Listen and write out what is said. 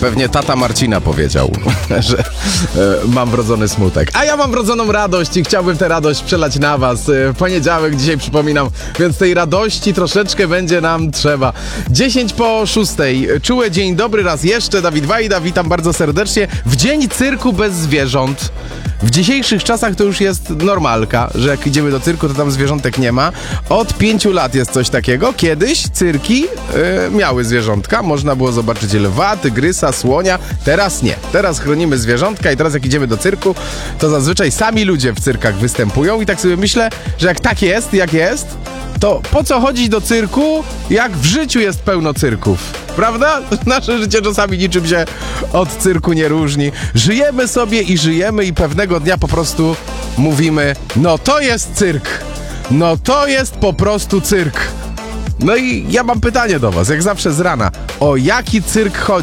Pewnie tata Marcina powiedział, że mam wrodzony smutek. A ja mam wrodzoną radość i chciałbym tę radość przelać na was. Poniedziałek dzisiaj przypominam, więc tej radości troszeczkę będzie nam trzeba. 10:06. Czułe dzień dobry raz jeszcze. Dawid Wajda, witam bardzo serdecznie. W dzień cyrku bez zwierząt. W dzisiejszych czasach to już jest normalka, że jak idziemy do cyrku, to tam zwierzątek nie ma. Od 5 lat jest coś takiego. Kiedyś cyrki miały zwierzątka. Można było zobaczyć lwa, tygrysa, słonia. Teraz nie. Teraz chronimy zwierzątka i teraz jak idziemy do cyrku, to zazwyczaj sami ludzie w cyrkach występują i tak sobie myślę, że jak tak jest, jak jest, to po co chodzić do cyrku, jak w życiu jest pełno cyrków? Prawda? Nasze życie czasami niczym się od cyrku nie różni. Żyjemy sobie i żyjemy i pewnego dnia po prostu mówimy, no to jest cyrk. No to jest po prostu cyrk. No i ja mam pytanie do was, jak zawsze z rana. O jaki cyrk chodzi?